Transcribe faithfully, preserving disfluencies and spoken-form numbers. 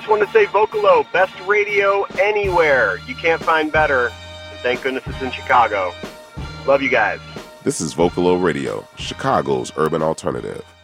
just want to say Vocalo, best radio anywhere. You can't find better. And thank goodness it's in Chicago. Love you guys. This is Vocalo Radio, Chicago's urban alternative.